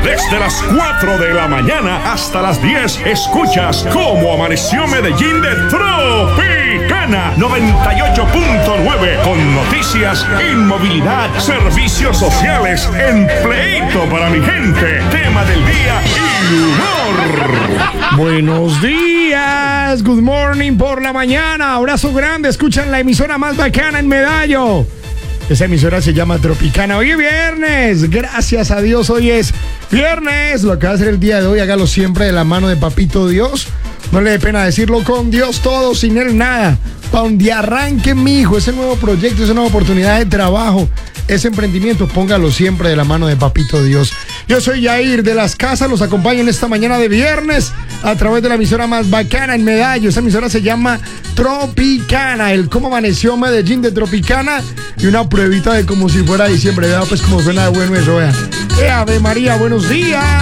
Desde las 4 de la mañana hasta las 10 escuchas cómo amaneció Medellín de Tropicana 98.9 con noticias, inmovilidad, servicios sociales, empleito para mi gente, tema del día y humor. Buenos días, good morning por la mañana, abrazo grande, escuchan la emisora más bacana en Medallo. Esa emisora se llama Tropicana. Hoy es viernes, gracias a Dios, hoy es viernes. Lo que va a hacer el día de hoy, hágalo siempre de la mano de Papito Dios. No le dé pena decirlo, con Dios todo, sin Él nada. Pa' donde arranque, mi hijo, ese nuevo proyecto, esa nueva oportunidad de trabajo, ese emprendimiento, póngalo siempre de la mano de Papito Dios. Yo soy Yair de las Casas, los acompaño en esta mañana de viernes a través de la emisora más bacana en Medallo. Esa emisora se llama Tropicana, el cómo amaneció Medellín de Tropicana y una pruebita de como si fuera diciembre. Vea pues como suena de bueno eso, vea. Ave María, buenos días.